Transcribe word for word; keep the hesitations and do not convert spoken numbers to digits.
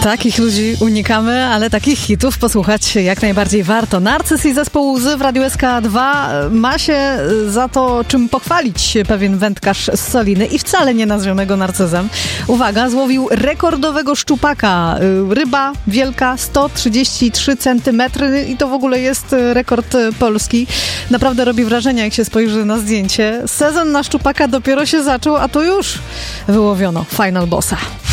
Takich ludzi unikamy, ale takich hitów posłuchać jak najbardziej warto. Narcyz i zespół Łzy w Radiu S K dwa ma się za to, czym pochwalić pewien wędkarz z Soliny i wcale nie nazwiemy go narcyzem. Uwaga, złowił rekordowego szczupaka. Ryba wielka, sto trzydzieści trzy centymetry i to w ogóle jest rekord polski. Naprawdę robi wrażenie, jak się spojrzy na zdjęcie. Sezon na szczupaka dopiero się zaczął, a tu już wyłowiono Final Bossa.